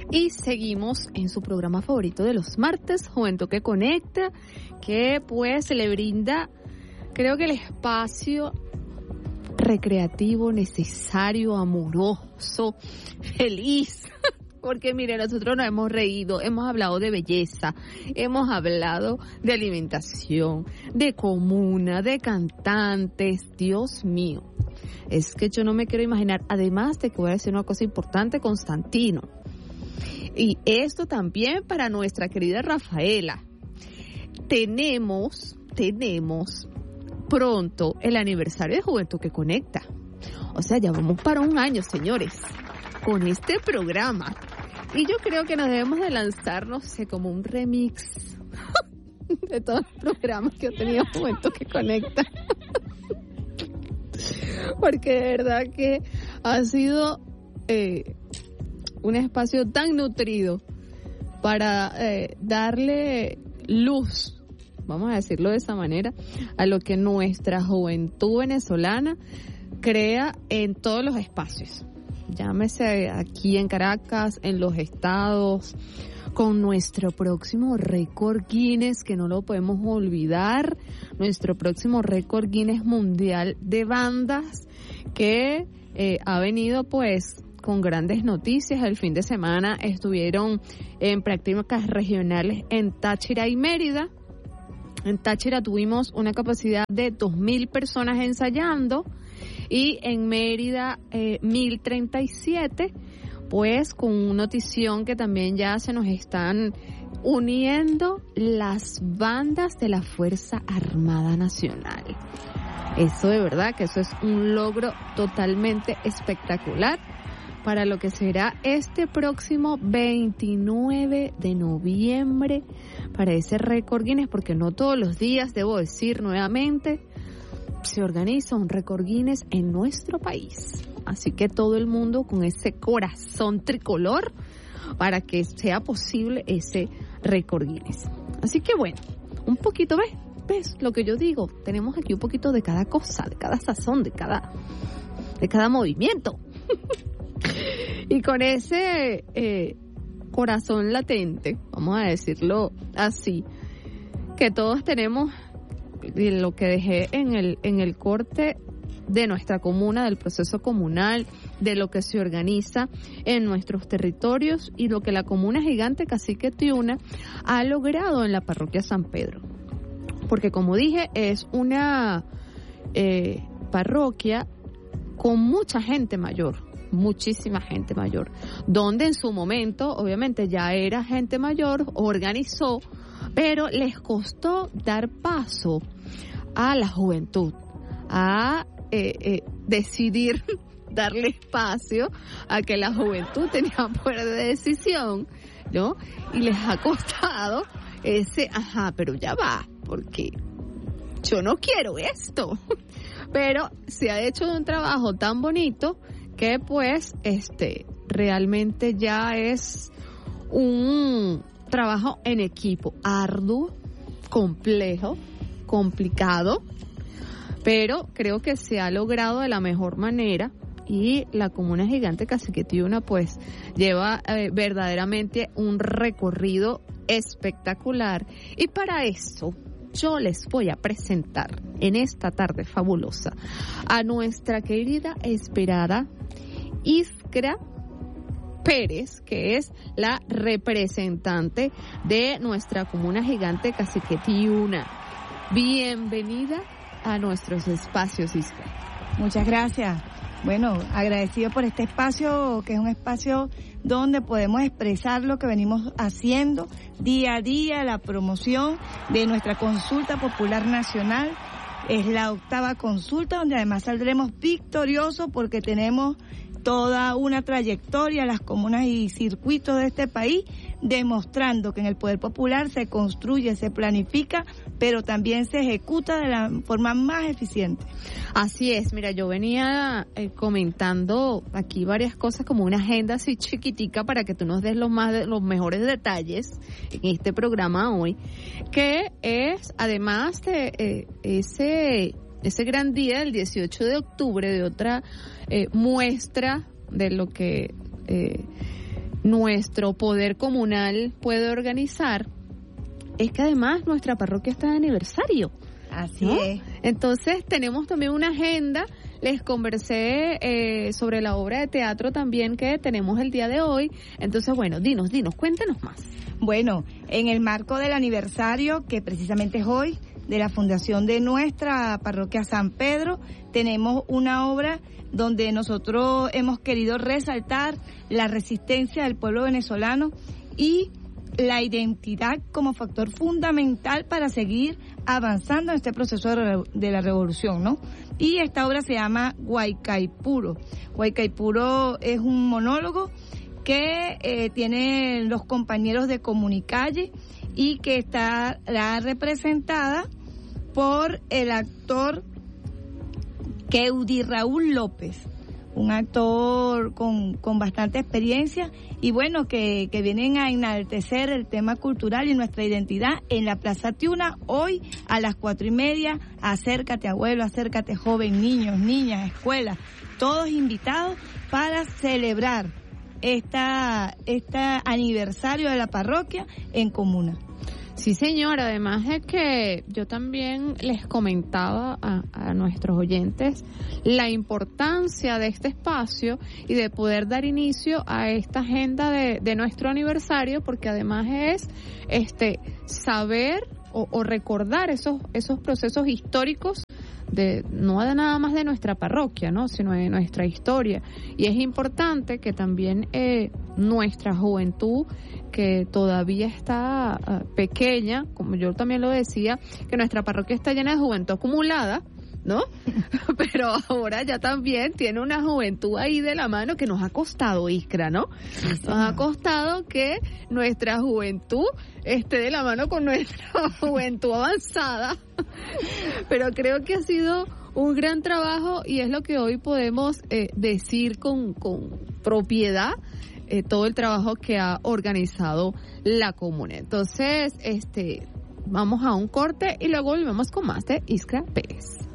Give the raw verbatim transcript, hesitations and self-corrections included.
Y seguimos en su programa favorito de los martes, Juventud que Conecta, que pues le brinda, creo que el espacio recreativo, necesario, amoroso, feliz. Porque mire, nosotros nos hemos reído, hemos hablado de belleza, hemos hablado de alimentación, de comuna, de cantantes. Dios mío, es que yo no me quiero imaginar, además de que voy a decir una cosa importante, Constantino. Y esto también para nuestra querida Rafaela. Tenemos, tenemos pronto el aniversario de Juventud que Conecta. O sea, ya vamos para un año, señores, con este programa. Y yo creo que nos debemos de lanzar, no sé, como un remix de todos los programas que ha tenido Juventud que Conecta. Porque de verdad que ha sido eh, un espacio tan nutrido para eh, darle luz, vamos a decirlo de esa manera, a lo que nuestra juventud venezolana crea en todos los espacios. Llámese aquí en Caracas, en los estados, con nuestro próximo récord Guinness, que no lo podemos olvidar, nuestro próximo récord Guinness mundial de bandas, que eh, ha venido pues con grandes noticias. El fin de semana estuvieron en prácticas regionales en Táchira y Mérida. En Táchira tuvimos una capacidad de dos mil personas ensayando, y en Mérida eh, mil treinta y siete, pues con una notición que también ya se nos están uniendo las bandas de la Fuerza Armada Nacional. Eso de verdad que eso es un logro totalmente espectacular para lo que será este próximo veintinueve de noviembre, para ese récord Guinness, porque no todos los días, debo decir nuevamente, se organiza un récord Guinness en nuestro país. Así que todo el mundo con ese corazón tricolor para que sea posible ese récord Guinness. Así que bueno, un poquito, ¿ves? ¿Ves lo que yo digo? Tenemos aquí un poquito de cada cosa, de cada sazón, de cada, de cada movimiento. Y con ese eh, corazón latente, vamos a decirlo así, que todos tenemos, lo que dejé en el en el corte de nuestra comuna, del proceso comunal, de lo que se organiza en nuestros territorios y lo que la comuna gigante Cacique Tiuna ha logrado en la parroquia San Pedro. Porque como dije, es una eh, parroquia con mucha gente mayor, muchísima gente mayor, donde en su momento, obviamente ya era gente mayor, organizó, pero les costó dar paso a la juventud, a eh, eh, decidir darle espacio a que la juventud tenía poder de decisión, ¿no? Y les ha costado ese, ajá, pero ya va, porque yo no quiero esto. Pero se ha hecho un trabajo tan bonito que pues este realmente ya es un trabajo en equipo, arduo, complejo, complicado, pero creo que se ha logrado de la mejor manera y la comuna gigante Cacique Tiuna pues lleva eh, verdaderamente un recorrido espectacular. Y para eso yo les voy a presentar en esta tarde fabulosa a nuestra querida, esperada Iskra Pérez, que es la representante de nuestra comuna gigante Cacique Tiuna. Bienvenida a nuestros espacios, Iskra. Muchas gracias. Bueno, agradecido por este espacio, que es un espacio donde podemos expresar lo que venimos haciendo día a día, la promoción de nuestra consulta popular nacional. Es la octava consulta, donde además saldremos victoriosos porque tenemos toda una trayectoria, las comunas y circuitos de este país, demostrando que en el poder popular se construye, se planifica, pero también se ejecuta de la forma más eficiente. Así es, mira, yo venía eh, comentando aquí varias cosas, como una agenda así chiquitica para que tú nos des los más de, los mejores detalles en este programa hoy, que es además de eh, ese ese gran día del dieciocho de octubre, de otra eh, muestra de lo que eh, nuestro poder comunal puede organizar, es que además nuestra parroquia está de aniversario. Así ¿no? es. Entonces tenemos también una agenda. Les conversé eh, sobre la obra de teatro también que tenemos el día de hoy. Entonces, bueno, dinos, dinos, cuéntanos más. Bueno, en el marco del aniversario, que precisamente es hoy, de la fundación de nuestra parroquia San Pedro, tenemos una obra donde nosotros hemos querido resaltar la resistencia del pueblo venezolano y la identidad como factor fundamental para seguir avanzando en este proceso de la revolución, ¿no? Y esta obra se llama Guaycaipuro. Guaycaipuro es un monólogo que eh, tiene los compañeros de Comunicalle y que estará representada por el actor Keudi Raúl López, un actor con, con bastante experiencia y bueno, que, que vienen a enaltecer el tema cultural y nuestra identidad en la Plaza Tiuna hoy a las cuatro y media. Acércate, abuelo, acércate, joven, niños, niñas, escuela, todos invitados para celebrar esta, este aniversario de la parroquia en comuna. Sí, señora, además es que yo también les comentaba a, a nuestros oyentes la importancia de este espacio y de poder dar inicio a esta agenda de, de nuestro aniversario, porque además es este saber o, o recordar esos esos procesos históricos de no de nada más de nuestra parroquia, ¿no?, sino de nuestra historia. Y es importante que también eh, nuestra juventud, que todavía está uh, pequeña, como yo también lo decía, que nuestra parroquia está llena de juventud acumulada, ¿no? Pero ahora ya también tiene una juventud ahí de la mano que nos ha costado, Iskra, ¿no? Nos ha costado que nuestra juventud esté de la mano con nuestra juventud avanzada. Pero creo que ha sido un gran trabajo y es lo que hoy podemos eh, decir con, con propiedad, eh, todo el trabajo que ha organizado la comuna. Entonces, este, vamos a un corte y luego volvemos con más de Iskra Pérez.